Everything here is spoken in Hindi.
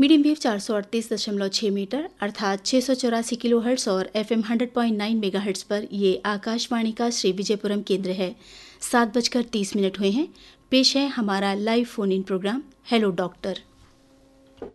मीडियम वेव 438.6 मीटर अर्थात 684 किलोहर्ट्ज़ और FM 100.9 मेगाहर्ट्ज़ पर ये आकाशवाणी का श्री विजयपुरम केंद्र है। 7:30 हुए हैं। पेश है हमारा live phone in programme hello doctor.